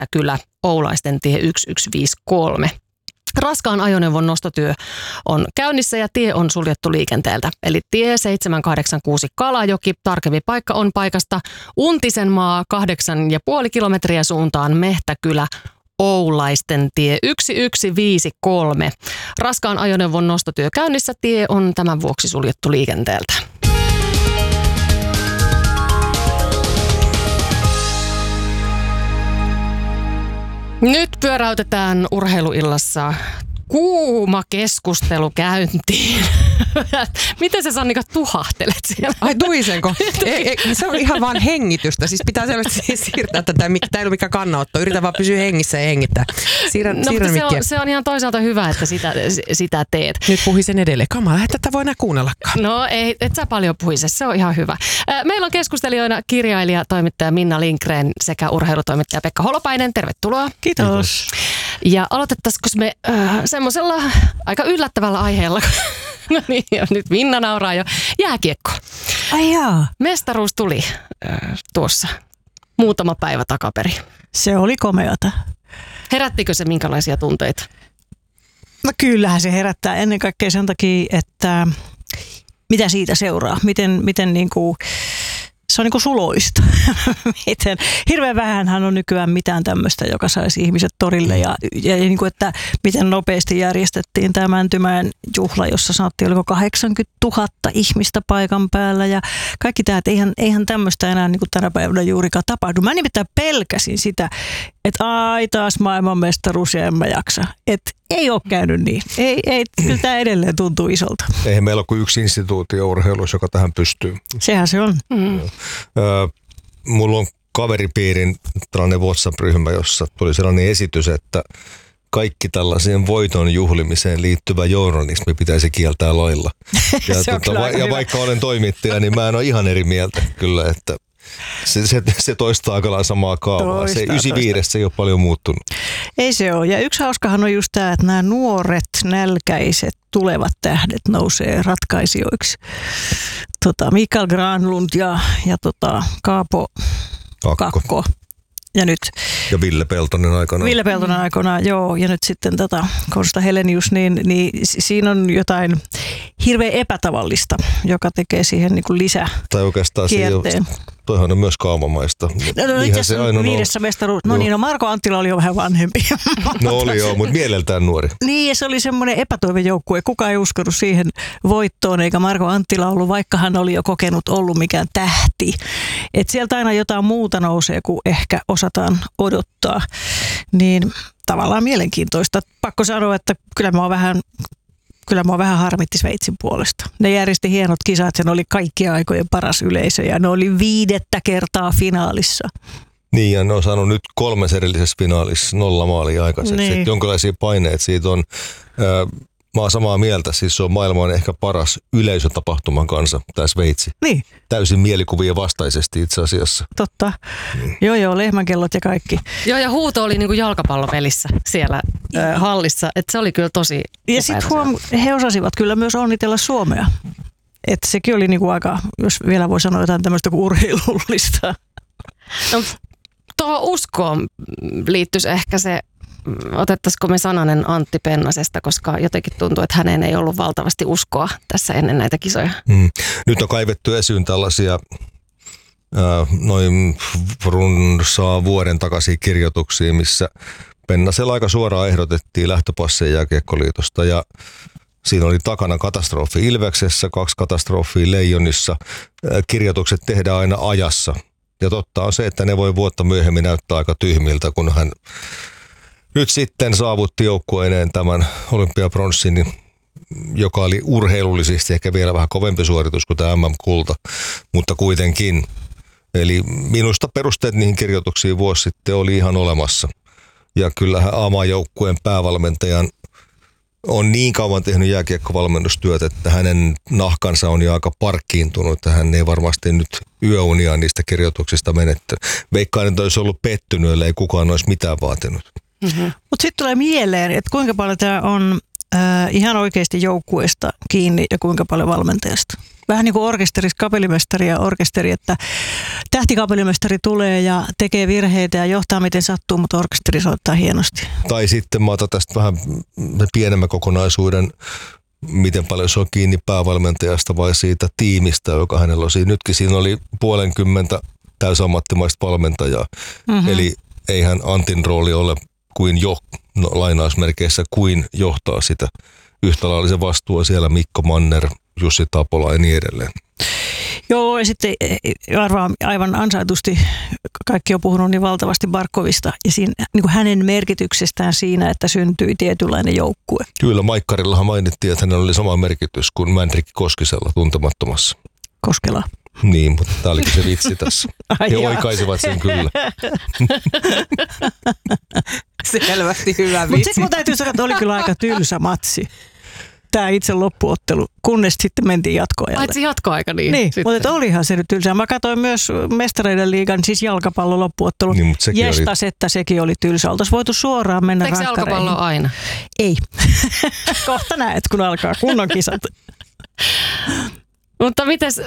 Mehtäkylä, Oulaisten tie 1153. Raskaan ajoneuvon nostotyö on käynnissä ja tie on suljettu liikenteeltä. Eli tie 786 Kalajoki, tarkempi paikka on paikasta Untisenmaa 8,5 kilometriä suuntaan Mehtäkylä, Oulaisten tie 1153. Raskaan ajoneuvon nostotyö käynnissä, tie on tämän vuoksi suljettu liikenteeltä. Nyt pyöräytetään urheiluillassa kuuma keskustelu käyntiin. Miten sä Sannika tuhahtelet siellä? Ai tuisenko? Se on ihan vaan hengitystä. Siis pitää selvästi siirtää tätä. Tämä ei ole mikään kannanotto. Yritä vaan pysyä hengissä ja hengittää. Siirrän se on ihan toisaalta hyvä, että sitä teet. Nyt puhisen edelleen. Kamala, että tätä voi enää kuunnellakaan. No ei, et sä paljon puhise. Se on ihan hyvä. Meillä on keskustelijoina kirjailija, toimittaja Minna Lindgren sekä urheilutoimittaja Pekka Holopainen. Tervetuloa. Kiitos. Ja aloitettaisiko me semmoisella aika yllättävällä aiheella. No niin, nyt Minna nauraa jo. Jääkiekko. Ai jaa. Mestaruus tuli tuossa muutama päivä takaperi. Se oli komeata. Herättikö se minkälaisia tunteita? No kyllähän se herättää ennen kaikkea sen takia, että mitä siitä seuraa. Miten niinku, se on niinku suloista. Hirveän vähänhän on nykyään mitään tämmöistä, joka saisi ihmiset torille ja niinku, että miten nopeasti järjestettiin tämä Mäntymäen juhla, jossa sanottiin, oliko 80 000 ihmistä paikan päällä ja kaikki tämä, että eihän tämmöistä enää niinku tänä päivänä juurikaan tapahdu. Mä nimittäin pelkäsin sitä, että taas maailmanmestaruus ja en mä jaksa. Että ei ole käynyt niin. Ei, kyllä tämä edelleen tuntuu isolta. Eihän meillä ole kuin yksi instituutio urheilussa, joka tähän pystyy. Sehän se on. Mulla on kaveripiirin tällainen WhatsApp-ryhmä, jossa tuli sellainen esitys, että kaikki tällaiseen voiton juhlimiseen liittyvä journalismi pitäisi kieltää lailla. Ja vaikka olen toimittaja, niin mä en ole ihan eri mieltä kyllä, että se toistaa aika lailla samaa kaavaa. Se 95 ei ole paljon muuttunut. Ei se ole. Ja yksi hauskahan on just tämä, että nämä nuoret, nälkäiset, tulevat tähdet nousee ratkaisijoiksi. Mikael Granlund ja Kaapo Kakko. Ja Ville Peltonen aikanaan. Ville Peltonen aikanaan, joo. Ja nyt sitten Konsta Helenius, niin siinä on jotain hirveän epätavallista, joka tekee siihen niin kuin tai oikeastaan kierteen. Toihan on myös kaavamaista. No itse asiassa 5. mestaruus. No niin, Marko Anttila oli jo vähän vanhempi. No oli joo, mutta mieleltään nuori. Niin, ja se oli semmoinen epätoivejoukkue. Kukaan ei uskonut siihen voittoon, eikä Marko Anttila ollut, vaikka hän oli jo kokenut ollut mikään tähti. Että sieltä aina jotain muuta nousee, kuin ehkä osataan odottaa. Niin tavallaan mielenkiintoista. Pakko sanoa, että kyllä mua vähän harmitti Sveitsin puolesta. Ne järjesti hienot kisat ja ne oli kaikkien aikojen paras yleisö ja ne oli 5. kertaa finaalissa. Niin ja ne on saanut nyt 3 erillisessä finaalissa 0 maalia aikaiseksi. Niin. Jonkinlaisia paineita siitä on. Mä oon samaa mieltä, siis se on maailman ehkä paras yleisötapahtuman kanssa, tämä Sveitsi. Niin. Täysin mielikuvien vastaisesti itse asiassa. Totta. Joo, lehmänkellot ja kaikki. Joo, ja huuto oli niinku jalkapallopelissä siellä hallissa, että se oli kyllä tosi. Ja sitten he osasivat kyllä myös onnitella Suomea. Että sekin oli niinku aika, jos vielä voi sanoa jotain tämmöistä kuin urheilullista. No, tuohon uskoon liittyisi ehkä se, otettaisiko me sananen Antti Pennasesta, koska jotenkin tuntuu, että häneen ei ollut valtavasti uskoa tässä ennen näitä kisoja. Nyt on kaivettu esiin tällaisia noin runsaa vuoden takaisia kirjoituksia, missä Pennasella aika suoraan ehdotettiin lähtöpasseja Jääkiekkoliitosta ja siinä oli takana katastrofi Ilveksessä, 2 katastrofia Leijonissa. Kirjoitukset tehdään aina ajassa ja totta on se, että ne voi vuotta myöhemmin näyttää aika tyhmiltä, kun hän nyt sitten saavutti joukkueineen tämän olympiapronssin, joka oli urheilullisesti ehkä vielä vähän kovempi suoritus kuin tämä MM-kulta, mutta kuitenkin. Eli minusta perusteet niihin kirjoituksiin vuosi sitten oli ihan olemassa. Ja kyllähän A-maajoukkueen päävalmentajan on niin kauan tehnyt jääkiekkovalmennustyötä, että hänen nahkansa on jo aika parkkiintunut, että hän ei varmasti nyt yöunia niistä kirjoituksista menettänyt. Veikkaan, että olisi ollut pettynyt, ellei kukaan olisi mitään vaatinut. Mutta sitten tulee mieleen, että kuinka paljon tämä on ihan oikeasti joukkueesta kiinni ja kuinka paljon valmentajasta. Vähän niin kuin orkesterissa kapellimestari ja orkesteri, että tähtikapellimestari tulee ja tekee virheitä ja johtaa miten sattuu, mutta orkesteri soittaa hienosti. Tai sitten mä otan tästä vähän pienemmän kokonaisuuden, miten paljon se on kiinni päävalmentajasta vai siitä tiimistä, joka hänellä on. Nytkin siinä oli 50 täysammattimaista valmentajaa. Eli eihän Antin rooli ole kuin lainausmerkeissä kuin johtaa sitä. Yhtä lailla vastuu siellä Mikko Manner, Jussi Tapola ja niin edelleen. Joo, ja sitten aivan ansaitusti kaikki on puhunut niin valtavasti Barkovista ja siinä, niin kuin hänen merkityksestään siinä, että syntyi tietynlainen joukkue. Kyllä, Maikkarillahan mainittiin, että hänellä oli sama merkitys kuin Mänrikki Koskisella Tuntemattomassa. Koskela. Niin, mutta tämä olikin se vitsi tässä. He oikaisivat sen kyllä. Selvästi hyvä vitsi. Mutta sitten mun täytyy sanoa, että oli kyllä aika tylsä matsi. Tämä itse loppuottelu, kunnes sitten mentiin jatkoajalle. Paitsi jatkoaika niin. Mutta olihan se nyt tylsää. Mä katsoin myös Mestareiden liigan, siis jalkapallon loppuottelu. Niin, Jestas, että sekin oli tylsä. Oltaisiin voitu suoraan mennä rankkareihin. Eikö jalkapallo aina? Ei. Kohta näet, kun alkaa kunnon kisat. Mutta mites...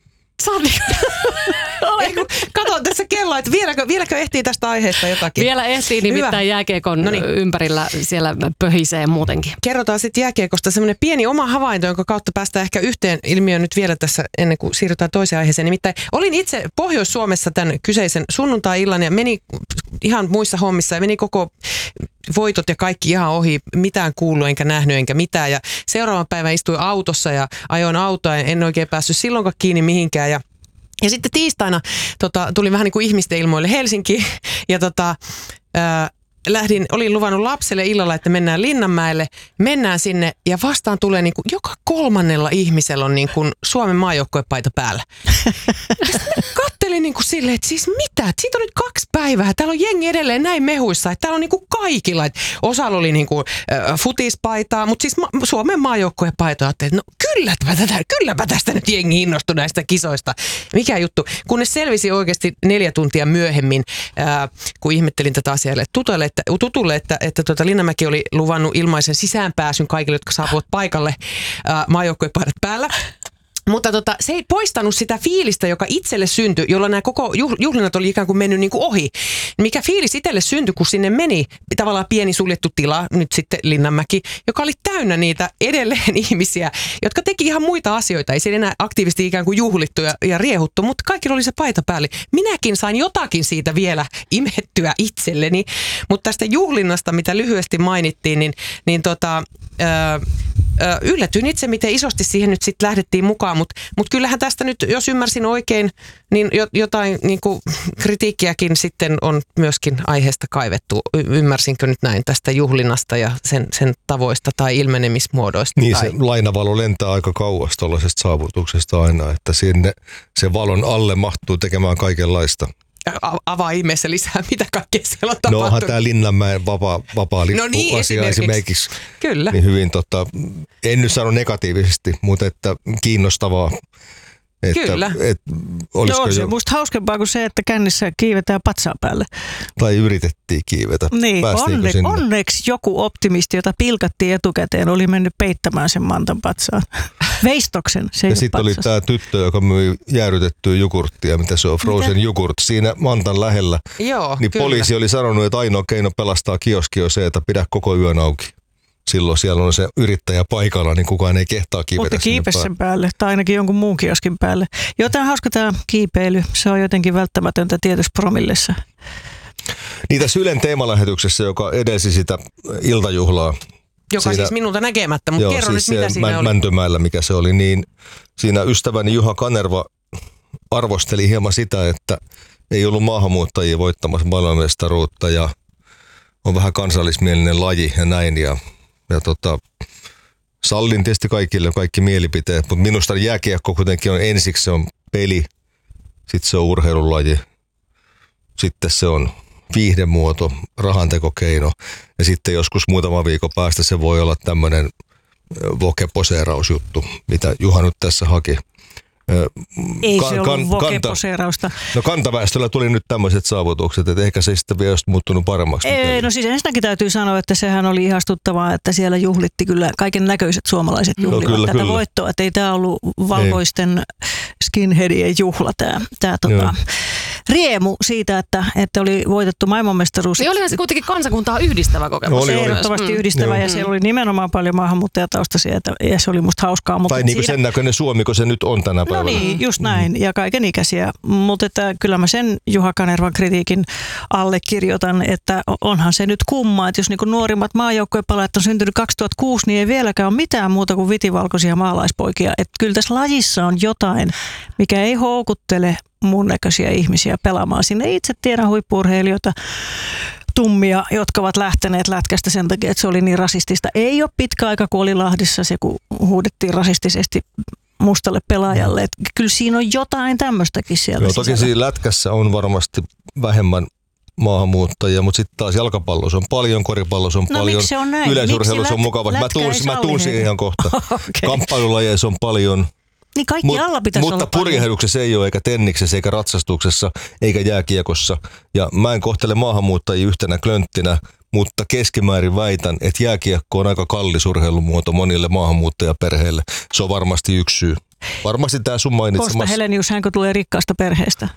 Kato tässä kello, että vieläkö ehtii tästä aiheesta jotakin? Vielä ehtii, nimittäin jääkiekon ympärillä siellä pöhisee muutenkin. Kerrotaan sitten jääkiekosta semmoinen pieni oma havainto, jonka kautta päästään ehkä yhteen ilmiöön nyt vielä tässä ennen kuin siirrytään toiseen aiheeseen. Nimittäin olin itse Pohjois-Suomessa tämän kyseisen sunnuntai-illan ja meni ihan muissa hommissa ja meni koko voitot ja kaikki ihan ohi, mitään kuullut enkä nähnyt enkä mitään. Ja seuraavan päivän istuin autossa ja ajoin autoa ja en oikein päässyt silloinkaan kiinni mihinkään. Ja sitten tiistaina tulin vähän niin kuin ihmisten ilmoille Helsinkiin ja olin luvannut lapselle illalla, että mennään Linnanmäelle, mennään sinne ja vastaan tulee niin kuin joka kolmannella ihmisellä on niin kuin Suomen maajoukkuepaita päällä. Kattelin niin kuin silleen, että siis mitä? Siitä on nyt 2 päivää. Täällä on jengi edelleen näin mehuissa, että täällä on niin kuin kaikilla. Että osalla oli niin kuin futispaitaa, mutta siis Suomen maajoukkuepaita. Ajattelin, että no kylläpä tästä nyt jengi innostui näistä kisoista. Mikä juttu? Kunnes selvisi oikeasti 4 tuntia myöhemmin, kun ihmettelin tätä asiaa tutulle, että Linnanmäki oli luvannut ilmaisen sisäänpääsyn kaikille, jotka saapuvat paikalle maajoukkuepaidat päällä. Mutta se ei poistanut sitä fiilistä, joka itselle syntyi, jolla nämä koko juhlinnat oli ikään kuin mennyt niin kuin ohi. Mikä fiilis itselle syntyi, kun sinne meni tavallaan pieni suljettu tila, nyt sitten Linnanmäki, joka oli täynnä niitä edelleen ihmisiä, jotka teki ihan muita asioita. Ei siellä enää aktiivisesti ikään kuin juhlittu ja riehuttu, mutta kaikilla oli se paita päällä. Minäkin sain jotakin siitä vielä imettyä itselleni, mutta tästä juhlinnasta, mitä lyhyesti mainittiin, yllätyin itse, miten isosti siihen nyt sitten lähdettiin mukaan, mutta kyllähän tästä nyt, jos ymmärsin oikein, niin jotain niin kuin kritiikkiäkin sitten on myöskin aiheesta kaivettu. Ymmärsinkö nyt näin tästä juhlinnasta ja sen tavoista tai ilmenemismuodoista? Niin, se lainavalo lentää aika kauas tuollaisesta saavutuksesta aina, että sinne se valon alle mahtuu tekemään kaikenlaista. Avaa ihmeessä lisää, mitä kaikkea siellä on tapahtunut. No onhan tämä Linnanmäen vapaa lippu asia esimerkiksi. Kyllä. Niin hyvin, en nyt sano negatiivisesti, mutta että kiinnostavaa. Kyllä. Joo, se musta hauskempaa kuin se, että kännissä kiivetään patsaan päälle. Tai yritettiin kiivetä. Niin, onneksi joku optimisti, jota pilkattiin etukäteen, oli mennyt peittämään sen mantan patsaan. Veistoksen, se ei ja sitten oli tämä tyttö, joka myi jäädytettyä jogurttia, mitä se on, frozen jogurt, siinä mantan lähellä. Joo, niin kyllä. Poliisi oli sanonut, että ainoa keino pelastaa kioski on se, että pidä koko yön auki. Silloin siellä on se yrittäjä paikalla, niin kukaan ei kehtaa kiivetä. Mutta kiipe sen päälle, tai ainakin jonkun muun kioskin päälle. Jotain hauska tämä kiipeily, se on jotenkin välttämätöntä tietysti promillessa. Niin tässä Ylen teemalähetyksessä, joka edelsi sitä iltajuhlaa. Joka siinä, siis minulta näkemättä, mutta kerro siis nyt mitä siinä oli. Mäntymäellä, mikä se oli, niin siinä ystäväni Juha Kanerva arvosteli hieman sitä, että ei ollut maahanmuuttajia voittamassa maailmanmestaruutta ja on vähän kansallismielinen laji ja näin. Ja sallin tietysti kaikille kaikki mielipiteet, mutta minusta jääkiekko kuitenkin on ensiksi se on peli, sitten se on urheilulaji, sitten se on viihdemuoto, rahantekokeino ja sitten joskus muutama viikon päästä se voi olla tämmöinen vokeposeerausjuttu, mitä Juha nyt tässä haki. Ei se ollut vokeposeerausta. No kantaväestöllä tuli nyt tämmöiset saavutukset, että ehkä se sitten vielä olisi muuttunut paremmaksi. Ei, no siis ensinnäkin täytyy sanoa, että sehän oli ihastuttavaa, että siellä juhlitti kyllä kaiken näköiset suomalaiset juhlivat tätä voittoa. Että ei tämä ollut valkoisten skinheadien juhla tämä riemu siitä, että oli voitettu maailmanmestaruus. Niin olihan se kuitenkin kansakuntaa yhdistävä kokemus. Oli ehdottomasti yhdistävä ja siellä oli nimenomaan paljon maahanmuuttajataustaisia ja se oli musta hauskaa. Mutta tai niin kuin sen näköinen Suomi, kun se nyt on tänä päivänä. No niin, just näin ja kaiken ikäisiä. Mutta että kyllä mä sen Juha Kanervan kritiikin allekirjoitan, että onhan se nyt kumma, että jos niin kuin nuorimmat maajoukkuepelaajat on syntynyt 2006, niin ei vieläkään ole mitään muuta kuin vitivalkoisia maalaispoikia. Että kyllä tässä lajissa on jotain, mikä ei houkuttele mun näköisiä ihmisiä pelaamaan sinne. Itse tiedän huippu-urheilijoita, tummia, jotka ovat lähteneet lätkästä sen takia, että se oli niin rasistista. Ei ole pitkä aika, kun oli Lahdissa se, kun huudettiin rasistisesti mustalle pelaajalle. Että kyllä siinä on jotain tämmöistäkin siellä. Joo, toki siinä lätkässä on varmasti vähemmän maahanmuuttajia, mutta sitten taas jalkapallossa on paljon, koripallossa on paljon, yleisurheilussa on mukava. Mä tuun siihen ihan kohta. Okay. Kamppailulajeissa on paljon. Niin kaikki alla pitäisi olla mutta purjehduksessa ei ole, eikä tenniksessä, eikä ratsastuksessa, eikä jääkiekossa. Ja mä en kohtele maahanmuuttajia yhtenä klönttinä, mutta keskimäärin väitän, että jääkiekko on aika kallis urheilumuoto monille maahanmuuttajaperheille. Se on varmasti yksi syy. Varmasti tämä sun mainitsemassa. Kosta Helenius, hänkö tulee rikkaasta perheestä?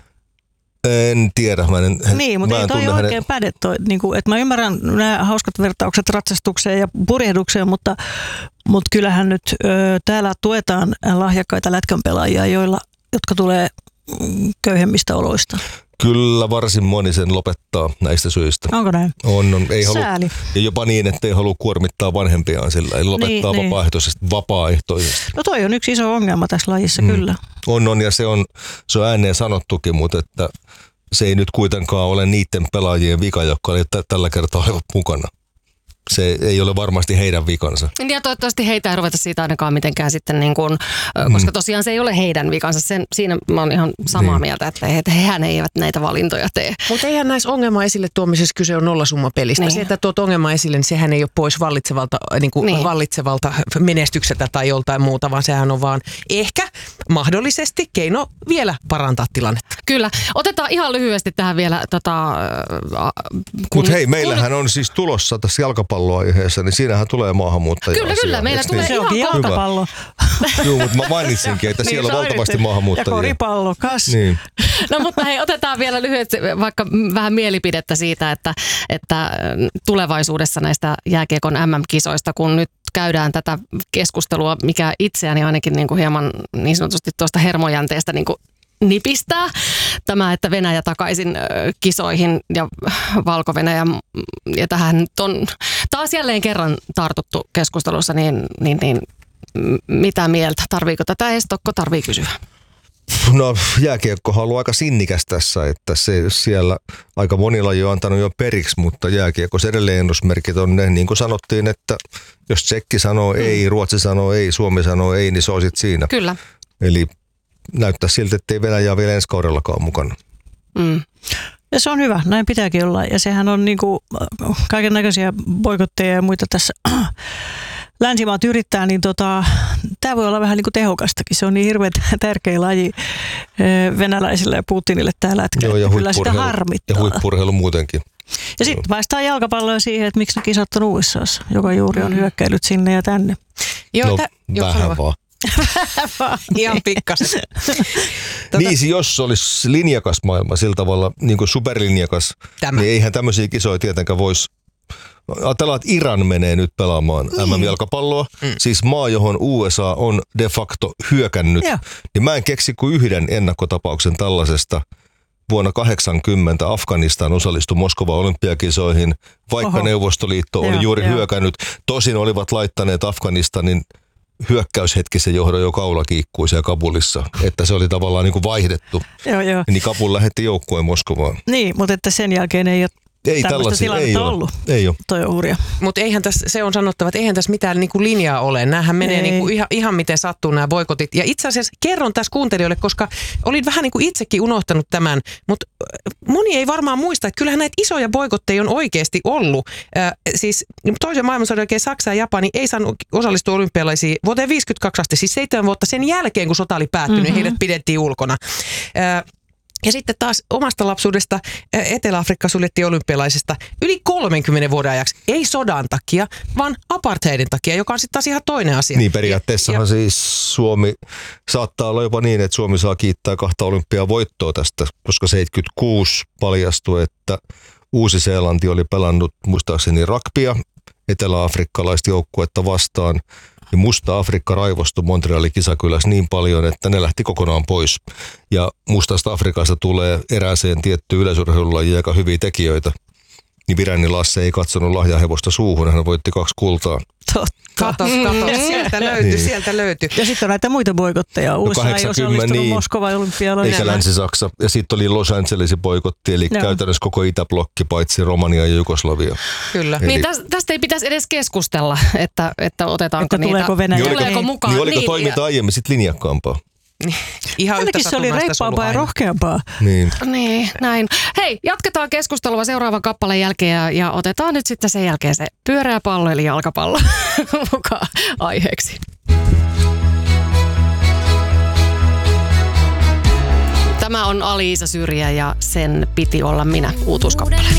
En tiedä. Niin, mutta ei toi oikein päde. Mä ymmärrän nämä hauskat vertaukset ratsastukseen ja purjehdukseen, mutta kyllähän nyt täällä tuetaan lahjakkaita lätkänpelaajia, jotka tulee köyhemmistä oloista. Kyllä varsin moni sen lopettaa näistä syistä. Onko näin? On. Ei Sääli. Ja jopa niin, että ei halua kuormittaa vanhempiaan sillä. Eli lopettaa vapaaehtoisesti. No toi on yksi iso ongelma tässä lajissa, kyllä. On ja se on ääneen sanottukin, mutta että se ei nyt kuitenkaan ole niiden pelaajien vika, jotka tällä kertaa olivat mukana. Se ei ole varmasti heidän vikansa. Ja toivottavasti heitä ei ruveta siitä ainakaan mitenkään sitten, niin kuin, koska tosiaan se ei ole heidän vikansa. Siinä mä oon ihan samaa mieltä, että hehän eivät näitä valintoja tee. Mutta eihän näissä ongelma esille tuomisessa kyse on nollasummapelistä. Niin. Se, että tuot ongelma esille, niin sehän ei ole pois vallitsevalta menestykseltä tai joltain muuta, vaan sehän on vaan ehkä mahdollisesti keino vielä parantaa tilannetta. Kyllä. Otetaan ihan lyhyesti tähän vielä Mutta hei, meillähän on siis tulossa tässä jalkapalloaiheessa, niin siinähän tulee maahanmuuttajia. Kyllä, meillä tulee se onkin jalkapallo. Joo, mutta mä mainitsinkin, että siellä on valtavasti maahanmuuttajia. Ja koripallo, kas. Niin. No mutta hei, otetaan vielä lyhyesti vaikka vähän mielipidettä siitä, että tulevaisuudessa näistä jääkiekon MM-kisoista, kun nyt käydään tätä keskustelua, mikä itseäni ainakin niin kuin hieman niin sanotusti tuosta hermojänteestä niin kuin nipistää. Tämä, että Venäjä takaisin kisoihin ja Valko-Venäjä, ja tähän nyt on taas jälleen kerran tartuttu keskustelussa, niin mitä mieltä? Tarviiko tätä Estokko? Tarvii kysyä? No jääkiekkohan on ollut aika sinnikäs tässä, että se siellä aika monilla on antanut jo periksi, mutta jääkiekossa edelleen ennusmerkit on ne, niin kuin sanottiin, että jos Tsekki sanoo ei, Ruotsi sanoo ei, Suomi sanoo ei, niin se on sitten siinä. Kyllä. Eli näyttää siltä, että ei Venäjää vielä ensi kaudellakaan mukana. Ja se on hyvä, näin pitääkin olla. Ja sehän on niinku kaiken näköisiä boikotteja ja muita tässä länsimaat yrittää, niin tämä voi olla vähän niinku tehokastakin. Se on niin hirveän tärkeä laji venäläisille ja Putinille tämä lätkä. Joo, ja kyllä sitä harmittaa. Ja huippu-urheilu muutenkin. Ja sitten päästään jalkapalloon siihen, että miksi ne kisat on USAssa, joka juuri on hyökkäillyt sinne ja tänne. Vähän vaan. Ihan pikkasen. Niin, jos olisi linjakas maailma sillä tavalla, niin kuin superlinjakas, niin eihän tämmöisiä kisoja tietenkään voisi. Ajatellaan, että Iran menee nyt pelaamaan MM-jalkapalloa, siis maa, johon USA on de facto hyökännyt, niin mä en keksi kuin yhden ennakkotapauksen tällaisesta. Vuonna 1980 Afganistan osallistui Moskovan olympiakisoihin, vaikka Neuvostoliitto oli juuri hyökännyt. Tosin olivat laittaneet Afganistanin hyökkäyshetkisen johdon jo kaulakiikkuun siellä Kabulissa, että se oli tavallaan niin kuin vaihdettu. Joo. Niin Kabul lähetti joukkueen Moskovaan. Niin, mutta että sen jälkeen ei ole Ei tämmöistä tällaisia, ei tilannetta ole. ollut. Ei ole. Toi on hurja. Mutta eihän tässä, se on sanottava, että eihän tässä mitään niinku linjaa ole. Nämähän menee niinku ihan miten sattuu nämä boikotit. Ja itse asiassa kerron tässä kuuntelijoille, koska olin vähän niin kuin itsekin unohtanut tämän, mutta moni ei varmaan muista, että kyllähän näitä isoja boikotteja on oikeasti ollut. Siis toisen maailmansodan jälkeen Saksa ja Japani ei saanut osallistua olympialaisiin vuoteen 52 asti, siis 7 vuotta sen jälkeen, kun sota oli päättynyt, heidät pidettiin ulkona. Ja sitten taas omasta lapsuudesta Etelä-Afrikka suljettiin olympialaisista yli 30 vuoden ajaksi. Ei sodan takia, vaan apartheidin takia, joka on sitten taas ihan toinen asia. Niin periaatteessahan siis Suomi saattaa olla jopa niin, että Suomi saa kiittää 2 olympiavoittoa tästä, koska 76 paljastui, että Uusi-Seelanti oli pelannut muistaakseni rugbya etelä-afrikkalaista joukkuetta vastaan. Ja Musta Afrikka raivostui Montrealin kisakylässä niin paljon, että ne lähti kokonaan pois. Ja Mustasta Afrikasta tulee erääseen tiettyyn yleisurheilulajiin aika hyviä tekijöitä. Niin Viräni Lasse ei katsonut lahjahevosta suuhun, hän voitti 2 kultaa. Totta. Kato, sieltä löytyi. Ja sitten on näitä muita boikotteja. USA ei osallistunut Moskovan olympialaisiin. Eikä Länsi-Saksa. Ja sitten oli Los Angelesin boikotti, eli käytännössä koko Itäblokki, paitsi Romania ja Jugoslavia. Kyllä. Eli Niin tästä ei pitäisi edes keskustella, että otetaanko että niitä. tuleeko Venäjä. Tuleeko mukaan. Niin oliko toiminta aiemmin sitten linjakkaampaa? Ihan yhtä ainakin se oli satunnaista reippaampaa ja ollut aina. rohkeampaa. Niin, näin. Hei, jatketaan keskustelua seuraavan kappaleen jälkeen ja otetaan nyt sitten sen jälkeen se pyöreä pallo eli jalkapallo mukaan aiheeksi. Tämä on Ali-Iisa Syrjä ja sen piti olla minä, uutuuskappale.